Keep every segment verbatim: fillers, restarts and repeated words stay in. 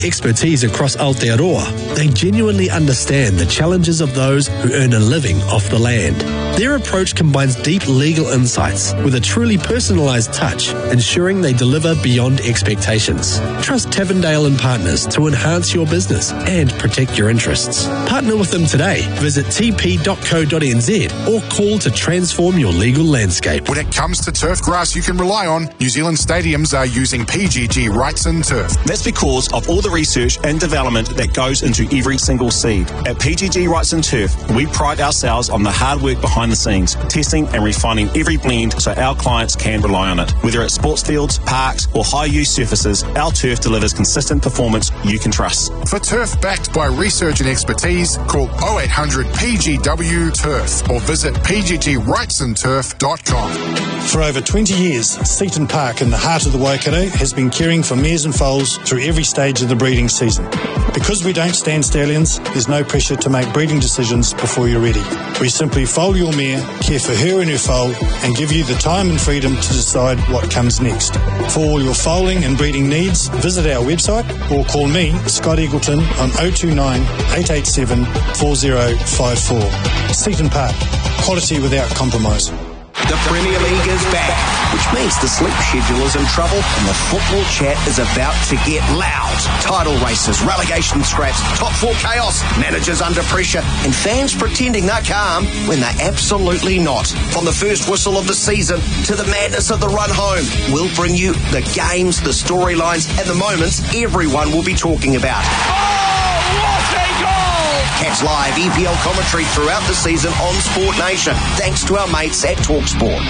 expertise across Aotearoa, they genuinely understand the challenges of those who earn a living off the land. Their approach combines deep legal insights with a truly personalised touch, ensuring they deliver beyond expectations. Trust Tavendale and Partners to enhance your business and protect your interests. Partner with them today. Visit t p dot co dot n z or call to transform your legal landscape. When it comes to turf grass you can rely on, New Zealand stadiums are using P G G Wrightson Turf. That's because of all the research and development that goes into every single seed. At P G G Wrightson Turf, we pride ourselves on the hard work behind the scenes, testing and refining every blend so our clients can rely on it. Whether it's sports fields, parks or high-use surfaces, our turf delivers consistent performance you can trust. For turf backed by research and expertise, call oh eight hundred P G W turf or visit p g g wrightson turf dot com. For over twenty years, Seaton Park in the heart of the Waikato has been caring for mares and foals through every stage of the breeding season. Because we don't stand stallions, there's no pressure to make breeding decisions before you're ready. We simply foal your mare, care for her and her foal, and give you the time and freedom to decide what comes next. For all your foaling and breeding needs, visit our website or call me, Scott Eagleton, on oh two nine, eight eight seven, four oh five four. Seaton Park, quality without compromise. The Premier League is back, which means the sleep schedule is in trouble and the football chat is about to get loud. Title races, relegation scraps, top four chaos, managers under pressure, and fans pretending they're calm when they're absolutely not. From the first whistle of the season to the madness of the run home, we'll bring you the games, the storylines, and the moments everyone will be talking about. Oh, what a goal! Catch live E P L commentary throughout the season on Sport Nation, thanks to our mates at TalkSport.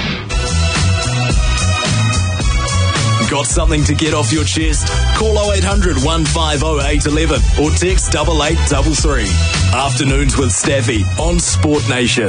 Got something to get off your chest? Call oh eight hundred, one five oh, eight one one or text double eight double three. Afternoons with Staffy on Sport Nation.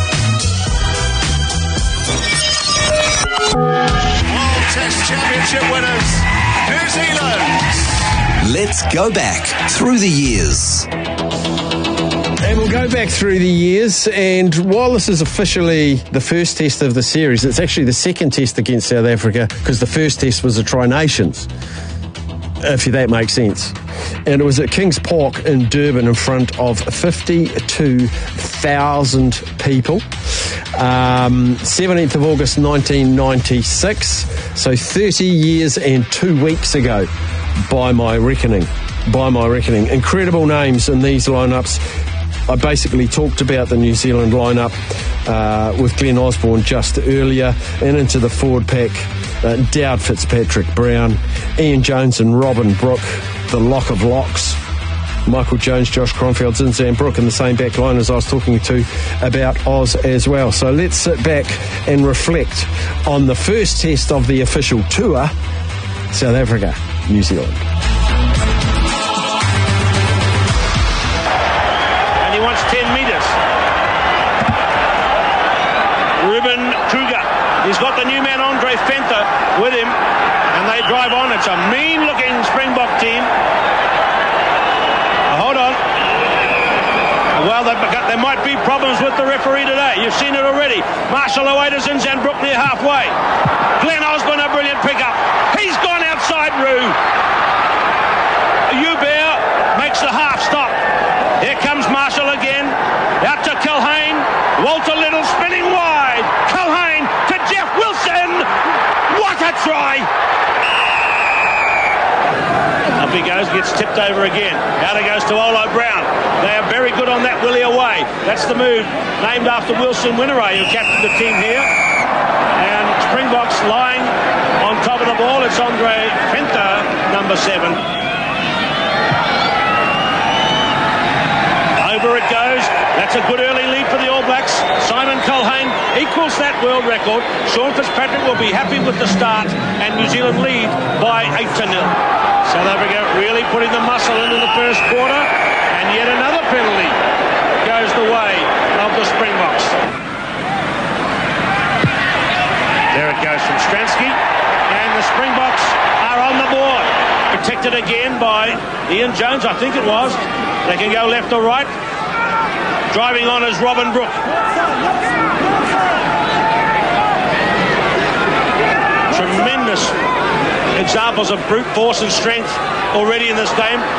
World Test Championship winners, New Zealand. Let's go back through the years. And we'll go back through the years, and while this is officially the first test of the series, it's actually the second test against South Africa, because the first test was the Tri-Nations, if that makes sense. And it was at Kings Park in Durban in front of fifty-two thousand people. Um, seventeenth of August nineteen ninety-six, so thirty years and two weeks ago, by my reckoning. By my reckoning. Incredible names in these lineups. I basically talked about the New Zealand lineup uh, with Glenn Osborne just earlier, and into the forward pack, uh, Dowd Fitzpatrick Brown, Ian Jones and Robin Brooke, the lock of locks, Michael Jones, Josh Kronfeld, Zinzan Brooke in the same back line as I was talking to about Oz as well. So let's sit back and reflect on the first test of the official tour, South Africa, New Zealand. ten metres. Ruben Kruger. He's got the new man Andre Venter with him, and they drive on. It's a mean-looking Springbok team. Oh, hold on. Well, there might be problems with the referee today. You've seen it already. Marshall away to Zinzan Brooke near halfway. Glenn Osborne, a brilliant pickup. He's gone outside Roo. Hubert makes the half stop. Here comes Marshall again. Out to Culhane. Walter Little spinning wide. Culhane to Jeff Wilson. What a try! Up he goes, gets tipped over again. Out it goes to Olo Brown. They are very good on that Willie away. That's the move. Named after Wilson Winneray, who captained the team here. And Springboks lying on top of the ball. It's Andre Venter, number seven. Over it goes. That's a good early lead for the All Blacks. Simon Culhane equals that world record. Sean Fitzpatrick will be happy with the start, and New Zealand lead by eight to nil. South Africa really putting the muscle in in the first quarter, and yet another penalty goes the way of the Springboks. There it goes from Stransky, and the Springboks are on the board. Protected again by Ian Jones, I think it was. They can go left or right. Driving on is Robin Brooke. Tremendous examples of brute force and strength already in this game.